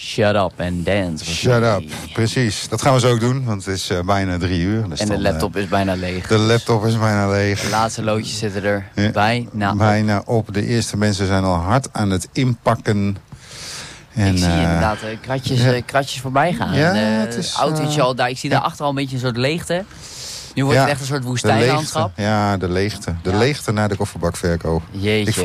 Shut Up and Dance. Shut Up, precies. Dat gaan we zo ook doen, want het is bijna 3 uur. Dus en de laptop is bijna leeg. De laptop is bijna leeg. De laatste loodjes zitten er bijna op. De eerste mensen zijn al hard aan het inpakken. En, ik zie inderdaad kratjes voorbij gaan. Ja, het is, autootje al daar. Ik zie daarachter al een beetje een soort leegte. Nu wordt het echt een soort woestijnlandschap. De leegte. De leegte naar de kofferbakverkoop. Jeetje.